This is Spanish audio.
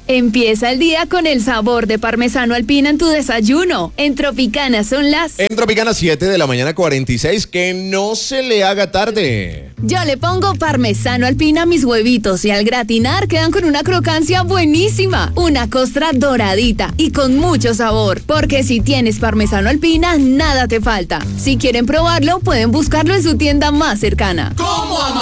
Empieza el día con el sabor de parmesano alpina en tu desayuno. En Tropicana son las... En Tropicana 7:46, que no se le haga tarde. Yo le pongo parmesano alpina a mis huevitos y al gratinar quedan con una crocancia buenísima. Una costra doradita y con mucho sabor. Porque si tienes parmesano alpina, nada te falta. Si quieren probarlo, pueden buscarlo en su tienda más cercana. ¿Cómo